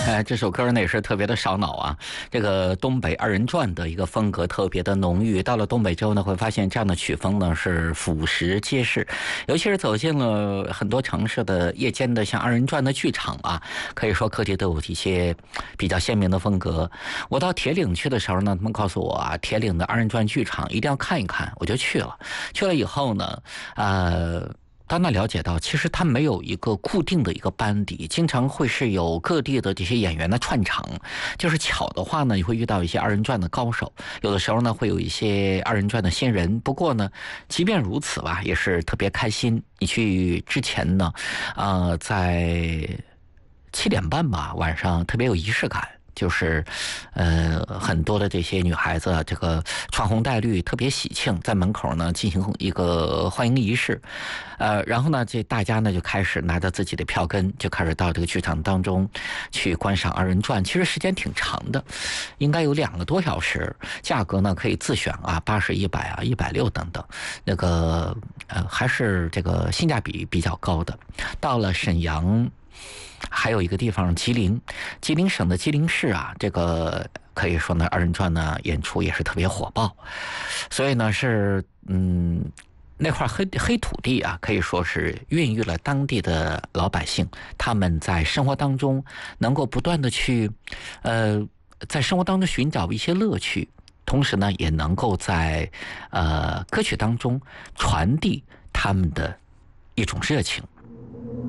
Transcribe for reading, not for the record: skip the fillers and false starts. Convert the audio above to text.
这首歌呢也是特别的烧脑啊。这个东北二人转的一个风格特别的浓郁，到了东北之后呢，会发现这样的曲风呢是俯拾皆是，尤其是走进了很多城市的夜间的像二人转的剧场啊，可以说各地都有一些比较鲜明的风格。我到铁岭去的时候呢，他们告诉我啊，铁岭的二人转剧场一定要看一看，我就去了。去了以后呢，到那了解到，其实它没有一个固定的一个班底，经常会是有各地的这些演员的串场。就是巧的话呢，你会遇到一些二人转的高手，有的时候呢会有一些二人转的新人。不过呢，即便如此吧，也是特别开心。你去之前呢，在7点半吧，晚上特别有仪式感。就是，很多的这些女孩子，这个穿红戴绿，特别喜庆，在门口呢进行一个欢迎仪式，然后呢，这大家呢就开始拿着自己的票根，就开始到这个剧场当中去观赏二人转。其实时间挺长的，应该有2个多小时。价格呢可以自选啊，80、100啊、160等等，那个还是这个性价比比较高的。到了沈阳。还有一个地方吉林，吉林省的吉林市啊，这个可以说呢二人转呢演出也是特别火爆，所以呢是那块黑土地啊，可以说是孕育了当地的老百姓，他们在生活当中能够不断的去在生活当中寻找一些乐趣，同时呢也能够在歌曲当中传递他们的一种热情。